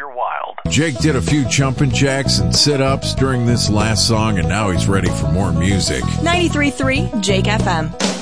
you're wild. Jake did a few jumping jacks and sit-ups during this last song, and now he's ready for more music. 93.3 Jake FM.